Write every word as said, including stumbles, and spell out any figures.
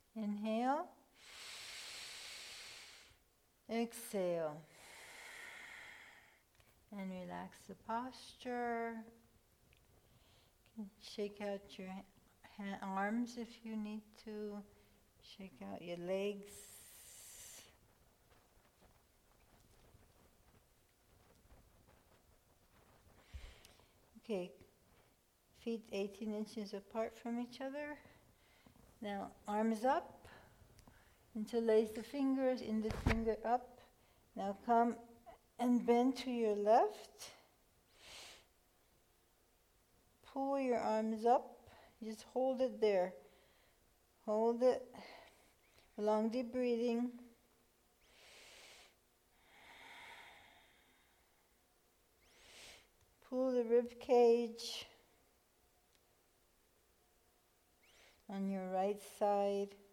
Inhale. Exhale. And relax the posture. Shake out your ha- arms if you need to. Shake out your legs. Okay, feet eighteen inches apart from each other. Now arms up. Interlace the fingers, index finger up. Now come and bend to your left. Pull your arms up. Just hold it there. Hold it. Long deep breathing. Pull the rib cage on your right side.